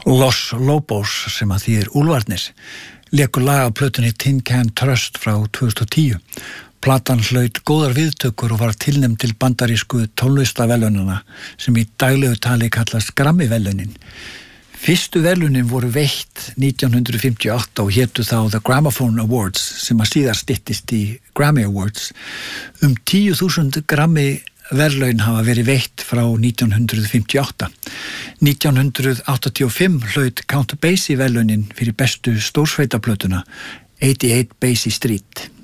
Los Lobos, sem að þýðir úlfarnir, léku lag á plötunni Tin Can Trust frá 2010. Platan hlaut góðar viðtökur og var tilnefnd til bandarísku tónlistarverðlaunanna sem í daglegu tali kallast Grammy-verðlaunin. Fyrstu verðlaunin voru veitt 1958 og hétu þá The Gramophone Awards sem að síðar styttist í Grammy Awards. 10.000 Grammy verðlaun hafa verið veitt frá 1958. 1985 hlaut Count Basie verðlaunin fyrir bestu stórsveitaplötuna 88 Basie Street.